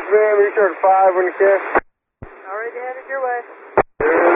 man. Be sure to 5 when you can.